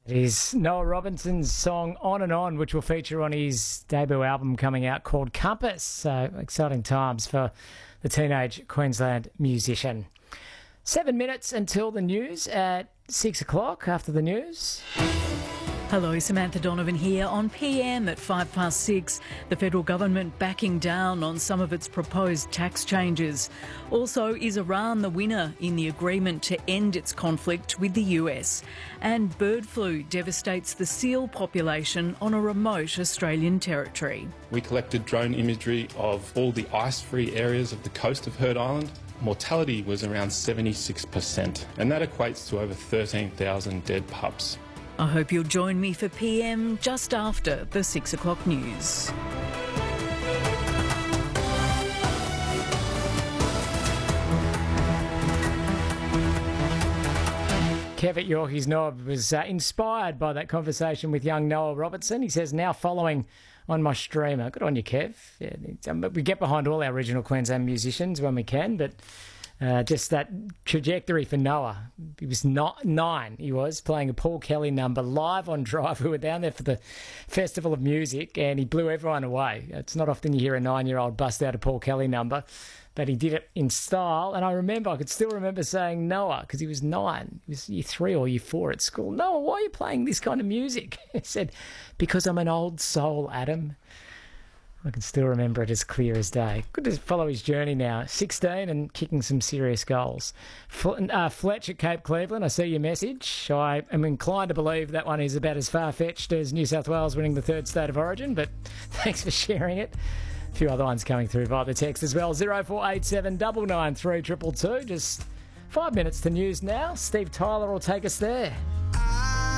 It is Noah Robinson's song On and On, which will feature on his debut album coming out called Compass. So exciting times for the teenage Queensland musician. 7 minutes until the news at 6 o'clock after the news. Hello, Samantha Donovan here. On PM at 6:05, the federal government backing down on some of its proposed tax changes. Also, is Iran the winner in the agreement to end its conflict with the US? And bird flu devastates the seal population on a remote Australian territory. We collected drone imagery of all the ice-free areas of the coast of Heard Island. Mortality was around 76%, and that equates to over 13,000 dead pups. I hope you'll join me for PM just after the 6 o'clock news. Kev at Yorkeys Knob was inspired by that conversation with young Noah Robertson. He says, now following on my streamer. Good on you, Kev. Yeah, we get behind all our original Queensland musicians when we can, but just that trajectory for Noah. He was 9, he was, playing a Paul Kelly number live on Drive. We were down there for the Festival of Music, and he blew everyone away. It's not often you hear a 9-year-old bust out a Paul Kelly number, but he did it in style. And I could still remember saying, Noah, because he was 9, he was year 3 or year 4 at school, Noah, why are you playing this kind of music? He said, because I'm an old soul, Adam. I can still remember it as clear as day. Good to follow his journey now. 16 and kicking some serious goals. Fletch at Cape Cleveland, I see your message. I am inclined to believe that one is about as far-fetched as New South Wales winning the third state of origin, but thanks for sharing it. A few other ones coming through via the text as well. 0487 993 222. Just 5 minutes to news now. Steve Tyler will take us there.